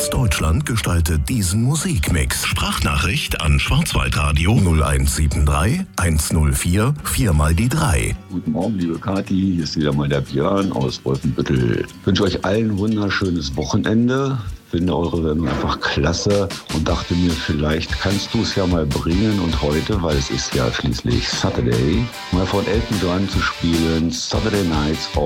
Ganz Deutschland gestaltet diesen Musikmix. Sprachnachricht an Schwarzwaldradio 0173 104 4 mal die 3. Guten Morgen, liebe Kathi, hier ist wieder mal der Björn aus Wolfenbüttel. Ich wünsche euch allen ein wunderschönes Wochenende. Finde eure Sendung einfach klasse und dachte mir, vielleicht kannst du es ja mal bringen und heute, weil es ist ja schließlich Saturday, mal von Elton John zu spielen, Saturday Nights